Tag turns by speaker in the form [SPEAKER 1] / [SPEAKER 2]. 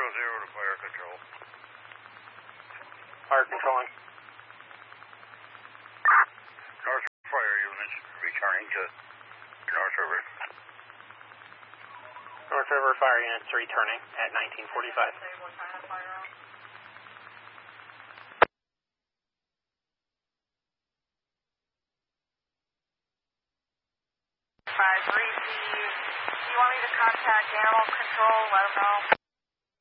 [SPEAKER 1] 0 to fire control.
[SPEAKER 2] Fire controlling.
[SPEAKER 1] North River fire units returning to North River.
[SPEAKER 2] North River fire units returning at 1945.
[SPEAKER 3] What kind of firearm? 5 repeat. Do you want me to contact animal control? Let them know.